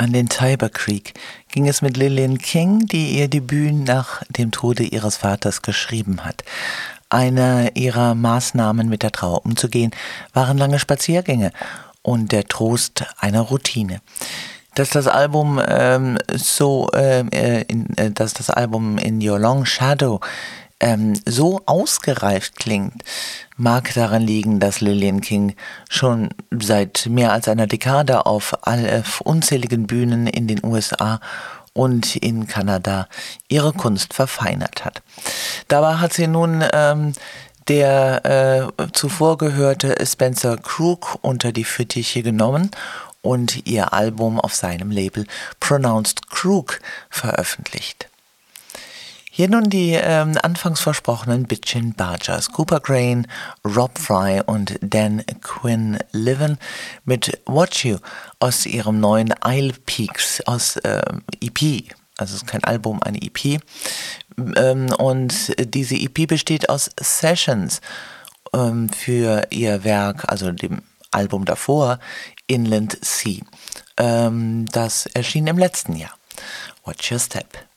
An den Tiber Creek ging es mit Lillian King, die ihr Debüt nach dem Tode ihres Vaters geschrieben hat. Eine ihrer Maßnahmen, mit der Trauer umzugehen, waren lange Spaziergänge und der Trost einer Routine. Dass das Album In Your Long Shadow so ausgereift klingt, mag daran liegen, dass Lillian King schon seit mehr als einer Dekade auf unzähligen Bühnen in den USA und in Kanada ihre Kunst verfeinert hat. Dabei hat sie nun der zuvor gehörte Spencer Crook unter die Fittiche genommen und ihr Album auf seinem Label Pronounced Crook veröffentlicht. Hier nun die anfangs versprochenen Bitchin' Bargers, Cooper Crane, Rob Fry und Dan Quinn-Liven mit Watch You aus ihrem neuen Isle Peaks aus EP. Also es ist kein Album, eine EP. Und diese EP besteht aus Sessions für ihr Werk, also dem Album davor, Inland Sea. Das erschien im letzten Jahr. Watch Your Step.